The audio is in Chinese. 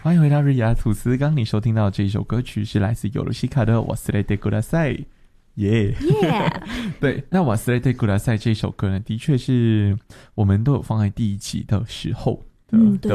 欢迎回到日亚吐司。刚刚你收听到这一首歌曲是来自尤鲁西卡的《瓦斯雷德古拉塞》，耶！对，那《瓦斯雷德古拉塞》这首歌呢，的确是我们都有放在第一集的时候的